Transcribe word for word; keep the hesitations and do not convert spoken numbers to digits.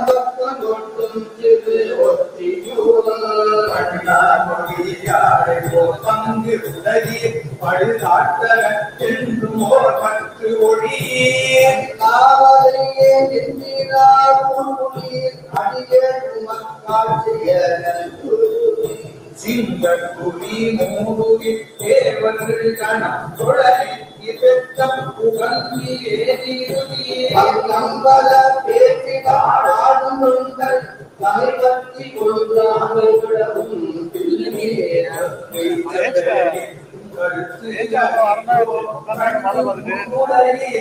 பங்கு உலகி பழுதாட்ட என்றும் ஓர் பற்று ஒளி காவலையே சிங்கக்குடி மூடுவி தேவர்கள் கணம் தொடரி பெற்றம் புகழ்ந்தியே நம்பல பேசி ஆடாடுங்கள் தலைவத்தி கொள்ளாமைவிடவும் கருத்து